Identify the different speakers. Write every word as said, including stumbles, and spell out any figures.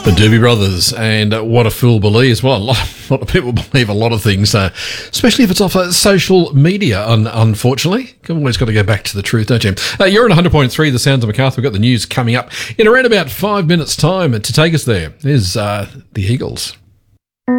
Speaker 1: The Doobie Brothers, and uh, what a fool believes. Well, a lot, a lot of people believe a lot of things, uh, especially if it's off uh, social media, un- unfortunately. You've always got to go back to the truth, don't you? Uh, you're at one hundred point three, The Sounds of Macarthur. We've got the news coming up in around about five minutes' time. And to take us there is uh, the Eagles.